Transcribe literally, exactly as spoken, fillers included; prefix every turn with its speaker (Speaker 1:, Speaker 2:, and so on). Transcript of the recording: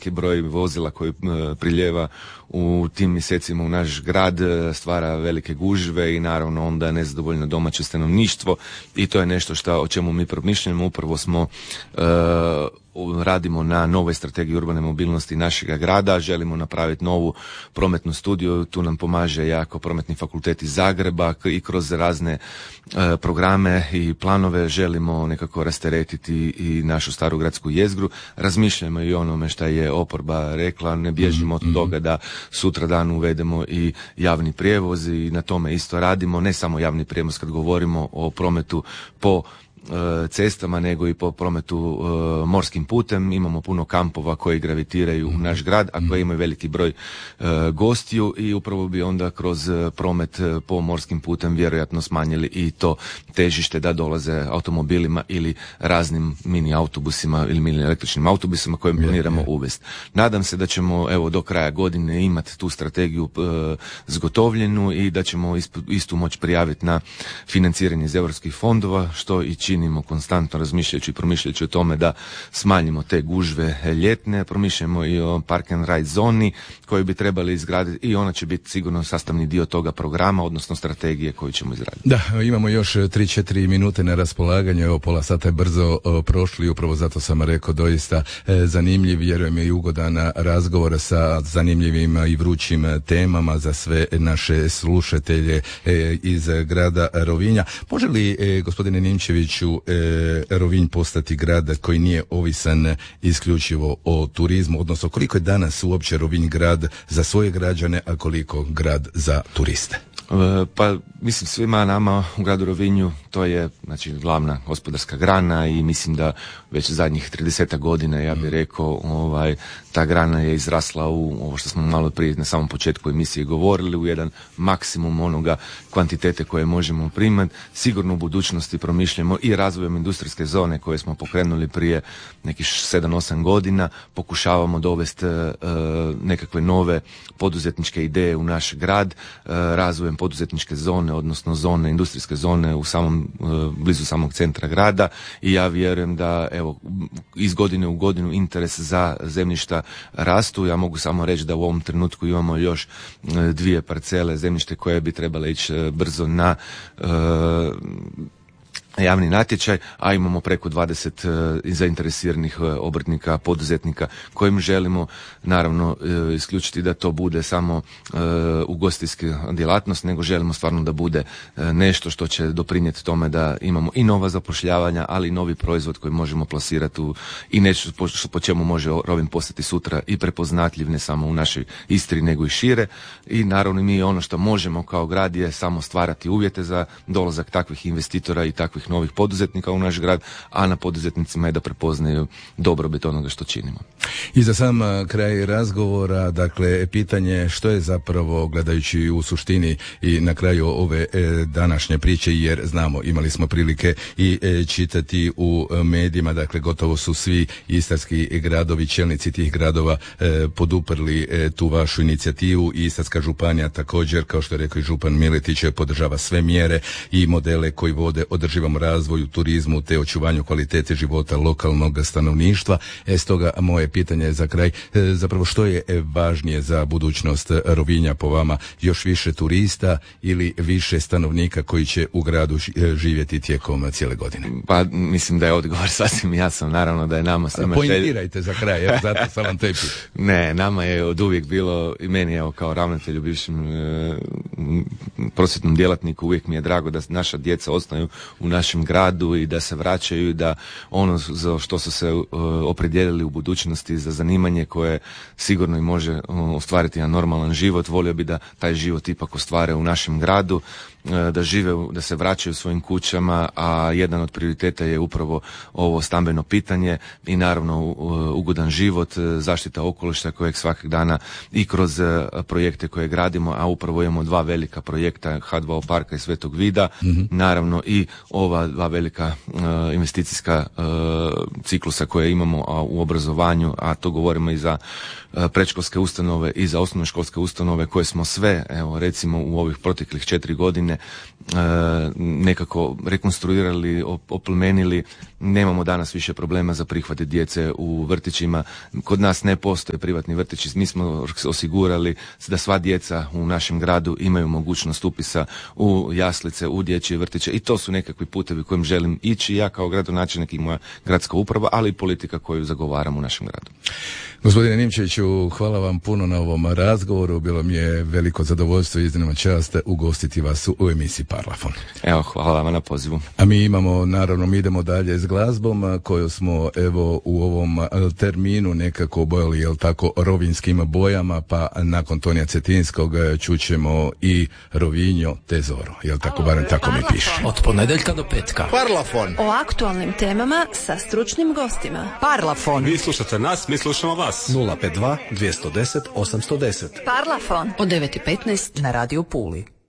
Speaker 1: veliki broj vozila koji e, priljeva u tim mjesecima u naš grad, e, stvara velike gužve i naravno onda nezadovoljno domaće stanovništvo i to je nešto što, o čemu mi promišljamo. Upravo smo e, radimo na novoj strategiji urbane mobilnosti našega grada, želimo napraviti novu prometnu studiju, tu nam pomaže jako Prometni fakultet iz Zagreba i kroz razne e, programe i planove želimo nekako rasteretiti i našu staru gradsku jezgru. Razmišljamo i onome što je oporba rekla, ne bježimo od toga da sutra dan uvedemo i javni prijevoz i na tome isto radimo, ne samo javni prijevoz kad govorimo o prometu po cestama, nego i po prometu uh, morskim putem. Imamo puno kampova koji gravitiraju u naš grad, a koji imaju veliki broj uh, gostiju i upravo bi onda kroz uh, promet uh, po morskim putem vjerojatno smanjili i to težište da dolaze automobilima ili raznim mini autobusima ili mini električnim autobusima koje planiramo yeah, yeah. uvesti. Nadam se da ćemo evo do kraja godine imati tu strategiju uh, zgotovljenu i da ćemo isp- istu moći prijaviti na financiranje iz europskih fondova, što i činimo konstantno razmišljajući i promišljajući o tome da smanjimo te gužve ljetne, promišljamo i o park and ride zoni koju bi trebali izgraditi i ona će biti sigurno sastavni dio toga programa, odnosno strategije koju ćemo izraditi.
Speaker 2: Da, imamo još tri četiri minute na raspolaganju, evo pola sata je brzo o, prošli, upravo zato sam rekao doista e, zanimljiv, vjerujem i ugodan razgovor sa zanimljivim i vrućim temama za sve naše slušatelje e, iz grada Rovinja. Može li, e, gospodine Ninčeviću, E, Rovinj postati grad koji nije ovisan isključivo o turizmu, odnosno koliko je danas uopće Rovinj grad za svoje građane, a koliko grad za turiste?
Speaker 1: E, pa mislim svima nama u gradu Rovinju to je znači glavna gospodarska grana i mislim da već zadnjih trideset godina ja bih rekao ovaj ta grana je izrasla u ovo što smo malo prije na samom početku emisije govorili, u jedan maksimum onoga kvantitete koje možemo primati. Sigurno u budućnosti promišljamo i razvojem industrijske zone koje smo pokrenuli prije nekih sedam osam godina, pokušavamo dovesti uh, nekakve nove poduzetničke ideje u naš grad, uh, razvojem poduzetničke zone, odnosno zone, industrijske zone u samom, uh, blizu samog centra grada i ja vjerujem da evo iz godine u godinu interes za zemljišta rastu. Ja mogu samo reći da u ovom trenutku imamo još dvije parcele zemljište koje bi trebale ići brzo na uh, javni natječaj, a imamo preko dvadeset uh, zainteresiranih uh, obrtnika, poduzetnika kojim želimo naravno uh, isključiti da to bude samo uh, ugostiteljska djelatnost, nego želimo stvarno da bude uh, nešto što će doprinijeti tome da imamo i nova zapošljavanja, ali i novi proizvod koji možemo plasirati u, i nešto po, po čemu može Rovinj postati sutra i prepoznatljiv ne samo u našoj Istri nego i šire. I naravno mi ono što možemo kao grad je samo stvarati uvjete za dolazak takvih investitora i takvih novih poduzetnika u naš grad, a na poduzetnicima je da prepoznaju dobrobit onoga što činimo.
Speaker 2: I za sam kraj razgovora, dakle, pitanje što je zapravo, gledajući u suštini i na kraju ove e, današnje priče, jer znamo, imali smo prilike i e, čitati u medijima, dakle, gotovo su svi istarski gradovi, čelnici tih gradova e, poduprli e, tu vašu inicijativu i Istarska županija također, kao što je rekao i župan Miletić, podržava sve mjere i modele koji vode održivom razvoju, turizmu te očuvanju kvalitete života lokalnog stanovništva. E, stoga moje pitanje je za kraj, e, zapravo što je važnije za budućnost Rovinja po vama, još više turista ili više stanovnika koji će u gradu živjeti tijekom cijele godine?
Speaker 1: Pa mislim da je odgovor sasvim jasan, naravno da je nama svima...
Speaker 2: Pointirajte za kraj, evo, zato sam vam tepi.
Speaker 1: Ne, nama je od uvijek bilo, i meni evo kao ravnatelju, bivšem e, prosvjetnom djelatniku, uvijek mi je drago da naša djeca ostaju u našem gradu i da se vraćaju i da ono za što su se uh, opredijelili u budućnosti za zanimanje koje sigurno i može uh, ostvariti jedan normalan život, volio bi da taj život ipak ostvare u našem gradu, uh, da žive, da se vraćaju svojim kućama, a jedan od prioriteta je upravo ovo stambeno pitanje i naravno uh, ugodan život, uh, zaštita okoliša kojeg svakog dana i kroz uh, projekte koje gradimo, a upravo imamo dva velika projekta, H dva O parka i Svetog Vida, mm-hmm. naravno i ova dva velika uh, investicijska uh, ciklusa koje imamo a, u obrazovanju, a to govorimo i za predškolske ustanove i za osnovnoškolske ustanove koje smo sve, evo recimo u ovih proteklih četiri godine nekako rekonstruirali, oplemenili. Nemamo danas više problema za prihvate djece u vrtićima. Kod nas ne postoje privatni vrtići. Mi smo osigurali da sva djeca u našem gradu imaju mogućnost upisa u jaslice, u dječje vrtiće i to su nekakvi putevi kojim želim ići ja kao gradonačelnik i moja gradska uprava, ali i politika koju zagovaram u našem gradu.
Speaker 2: Gospodine Nimčeviću, hvala vam puno na ovom razgovoru. Bilo mi je veliko zadovoljstvo i iznimna čast ugostiti vas u emisiji Parlafon.
Speaker 1: Evo, hvala vam na pozivu.
Speaker 2: A mi imamo, naravno, mi idemo dalje s glazbom koju smo evo u ovom terminu nekako obojali, jel tako, rovinjskim bojama, pa nakon Tonija Cetinskog čućemo i Rovinjo Tesoro, jel tako, barem tako mi piše.
Speaker 3: Od ponedeljka do petka.
Speaker 4: Parlafon.
Speaker 5: O aktualnim temama sa stručnim gostima.
Speaker 4: Parlafon.
Speaker 6: Vi slušate nas, mi slušamo vas.
Speaker 4: nula pet dva dvjesto deset osamsto deset.
Speaker 5: Parlafon.
Speaker 3: Od devet i petnaest na Radio Puli.